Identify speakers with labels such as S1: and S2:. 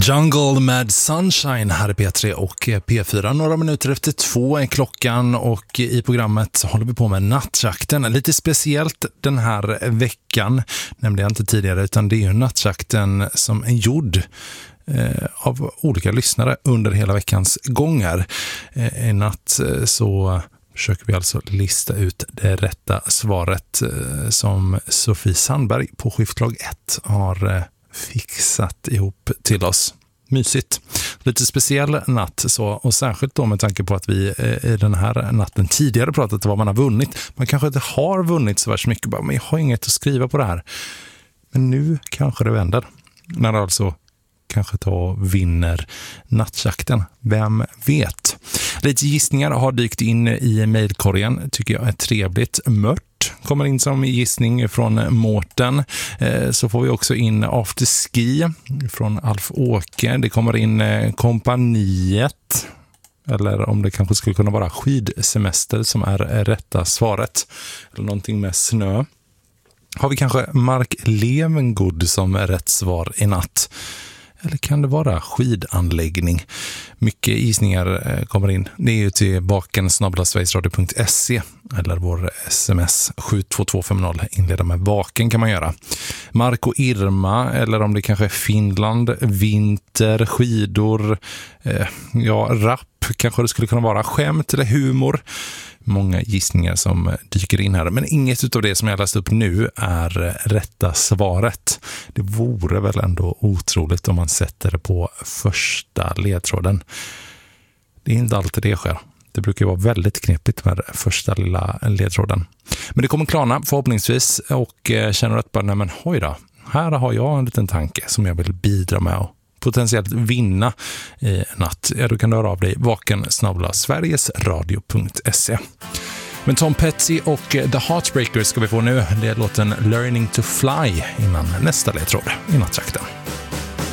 S1: Jungle med Sunshine här i P3 och P4. Några minuter efter 2 är klockan och i programmet håller vi på med nattjakten. Lite speciellt den här veckan, nämnde jag inte tidigare, utan det är ju nattjakten som är gjord av olika lyssnare under hela veckans gångar. I natt så försöker vi alltså lista ut det rätta svaret som Sofie Sandberg på skiftlag 1 har fixat ihop till oss. Mysigt. Lite speciell natt så, och särskilt då med tanke på att vi i den här natten tidigare pratat om vad man har vunnit. Man kanske inte har vunnit så värst mycket, men jag har inget att skriva på det här. Men nu kanske det vänder. När det alltså kanske vinner nattjakten. Vem vet? Lite gissningar har dykt in i mejlkorgen, tycker jag är trevligt. Mört kommer in som gissning från Mårten. Så får vi också in Afterski från Alf Åke. Det kommer in kompaniet. Eller om det kanske skulle kunna vara skidsemester som är rätta svaret. Eller någonting med snö. Har vi kanske Mark Levengood som är rätt svar i natt? Eller kan det vara skidanläggning? Mycket gissningar kommer in. Det är ju till baken@sverigesradio.se eller vår sms 72250 inleda med baken kan man göra. Mark och Irma, eller om det kanske är Finland, vinter, skidor, rapp kanske det skulle kunna vara, skämt eller humor. Många gissningar som dyker in här. Men inget av det som jag läst upp nu är rätta svaret. Det vore väl ändå otroligt om man sätter det på första ledtråden. Det är inte alltid det sker. Det brukar vara väldigt knepigt med första lilla ledtråden. Men det kommer klarna förhoppningsvis och känner att bara, nej men hoj då. Här har jag en liten tanke som jag vill bidra med och potentiellt vinna i natt. Ja, då kan du höra av dig vaken@sverigesradio.se. Men Tom Petty och The Heartbreakers ska vi få nu. Det är låten Learning to Fly innan nästa ledtråd i nattjakten.